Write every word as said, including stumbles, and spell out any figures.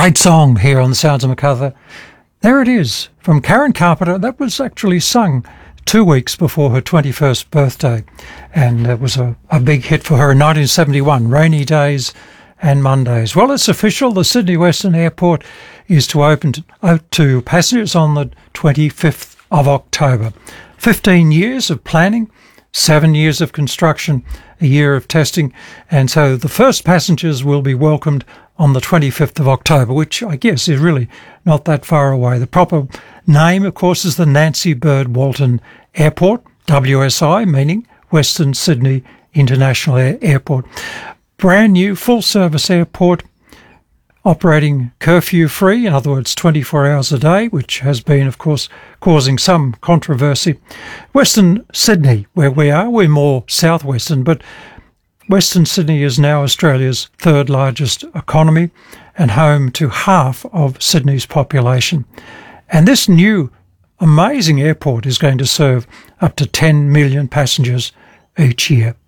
Great song here on the Sounds of Macarthur. There it is, from Karen Carpenter. That was actually sung two weeks before her twenty-first birthday, and it was a, a big hit for her in nineteen seventy-one, Rainy Days and Mondays. Well, it's official. The Sydney Western Airport is to open to, out to passengers on the twenty-fifth of October. fifteen years of planning, seven years of construction, a year of testing, and so the first passengers will be welcomed on the twenty-fifth of October, which I guess is really not that far away. The proper name, of course, is the Nancy Bird Walton Airport, W S I, meaning Western Sydney International Air- Airport. Brand new full-service airport, operating curfew-free, in other words, twenty-four hours a day, which has been, of course, causing some controversy. Western Sydney, where we are, we're more southwestern, but Western Sydney is now Australia's third largest economy and home to half of Sydney's population. And this new amazing airport is going to serve up to ten million passengers each year.